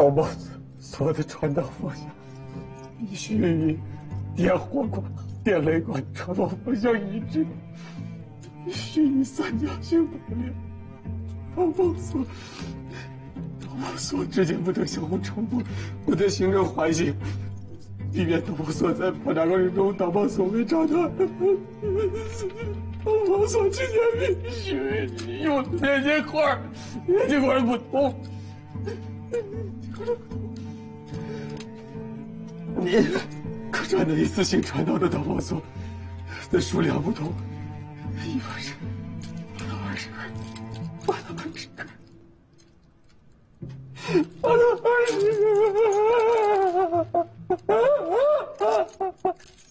导报所有的传导方向，与电火管、电雷管传导方向一致，需以三角形排列。导报所之间不得相互重复，不得形成环形，避免导报所在爆炸过程中导报所被炸断。导报所之间必须用连接块不同。你可传的一次性传导的导报所的数量不同，120个，20个。